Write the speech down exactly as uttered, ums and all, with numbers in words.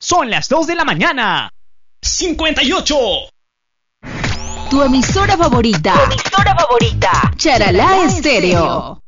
Son las dos de la mañana. cincuenta y ocho. Tu emisora favorita. Tu emisora favorita. Charalá Estéreo.